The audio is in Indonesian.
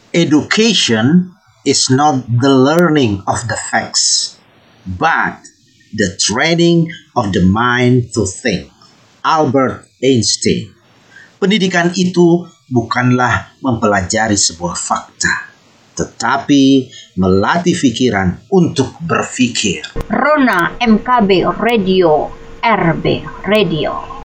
Education is not the learning of the facts, but the training of the mind to think. Albert Einstein. Pendidikan itu bukanlah mempelajari sebuah fakta, tetapi melatih pikiran untuk berpikir. Rona MKB Radio, RB Radio.